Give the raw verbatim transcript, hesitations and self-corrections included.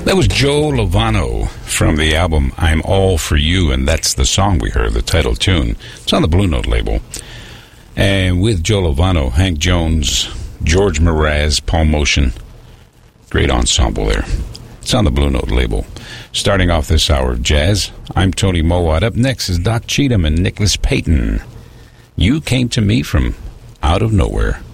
That was Joe Lovano from the album I'm All For You, and that's the song we heard, the title tune. It's on the Blue Note label. And with Joe Lovano, Hank Jones, George Mraz, Paul Motion. Great ensemble there. It's on the Blue Note label. Starting off this hour of jazz, I'm Tony Mowat. Up next is Doc Cheatham and Nicholas Payton. You Came to Me from Out of Nowhere.